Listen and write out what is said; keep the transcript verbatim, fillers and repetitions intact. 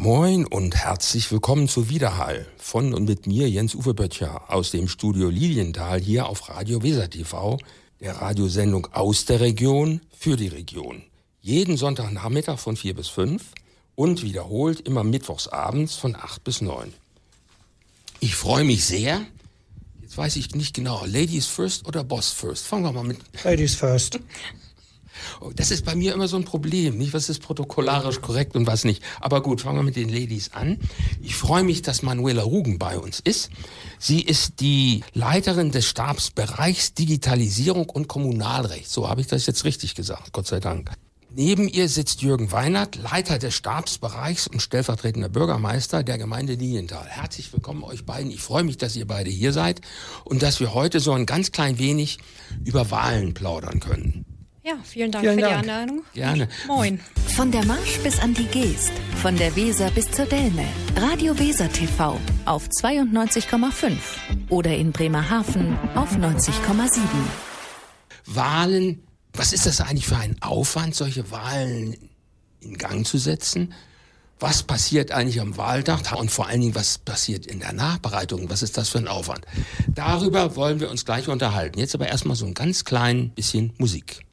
Moin und herzlich willkommen zu Widerhall von und mit mir Jens-Uwe Böttcher aus dem Studio Lilienthal hier auf Radio Weser T V, der Radiosendung aus der Region für die Region. Jeden Sonntagnachmittag von vier bis fünf und wiederholt immer mittwochsabends von acht bis neun. Ich freue mich sehr. Jetzt weiß ich nicht genau, Ladies first oder Boss first? Fangen wir mal mit... Ladies first. Das ist bei mir immer so ein Problem, nicht? Was ist protokollarisch korrekt und was nicht. Aber gut, fangen wir mit den Ladies an. Ich freue mich, dass Manuela Rugen bei uns ist. Sie ist die Leiterin des Stabsbereichs Digitalisierung und Kommunalrecht. So habe ich das jetzt richtig gesagt, Gott sei Dank. Neben ihr sitzt Jürgen Weinert, Leiter des Stabsbereichs und stellvertretender Bürgermeister der Gemeinde Lilienthal. Herzlich willkommen euch beiden. Ich freue mich, dass ihr beide hier seid und dass wir heute so ein ganz klein wenig über Wahlen plaudern können. Ja, vielen Dank vielen für Dank. die Einladung. Gerne. Moin. Von der Marsch bis an die Geest, von der Weser bis zur Delme. Radio Weser T V auf zweiundneunzig Komma fünf oder in Bremerhaven auf neunzig Komma sieben. Wahlen, was ist das eigentlich für ein Aufwand, solche Wahlen in Gang zu setzen? Was passiert eigentlich am Wahltag und vor allen Dingen, was passiert in der Nachbereitung? Was ist das für ein Aufwand? Darüber wollen wir uns gleich unterhalten. Jetzt aber erstmal so ein ganz klein bisschen Musik.